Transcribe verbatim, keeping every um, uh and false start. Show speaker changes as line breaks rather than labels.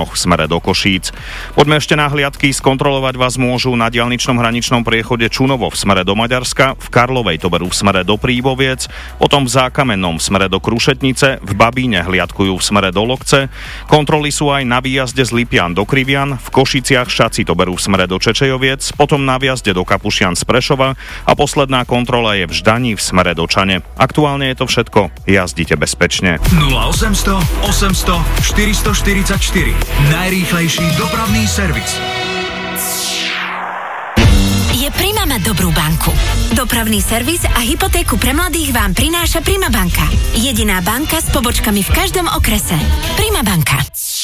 Čunovoch v smere do Košíc. Poďme ešte na hliadky. Skontrolovať vás môžu na diaľničnom hraničnom priechode Čunovo v smere do Maďarska, v Karlovej to berú v smere do Príboviec, potom v Zákamennom v smere do Krušetnice, v Babíne hliadkujú v smere do Lokce. Kontroly sú aj na výjazde z Lipian do Krivian, v Košiciach Šaci to berú v smere do Čečejoviec, potom na výjazde do Kapušian z Prešova a posledná kontrola je v Ždaní v smere do Čane. Aktuálne je to všetko. Jazdite bezpečne.
nula osemsto osemsto štyristoštyridsaťštyri. Najrýchlejší dopravný servis.
Je Prima mať dobrú banku. Dopravný servis a hypotéku pre mladých vám prináša Prima banka. Jediná banka s pobočkami v každom okrese. Prima banka.